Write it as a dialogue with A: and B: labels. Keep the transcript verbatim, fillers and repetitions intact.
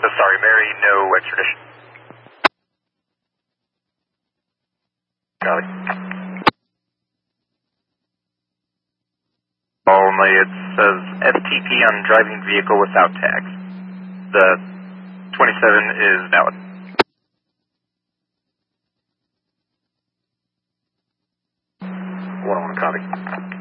A: So sorry, Mary, no extradition. Copy. Only it says S T P on driving vehicle without tags. The twenty-seven is valid. one oh one, copy.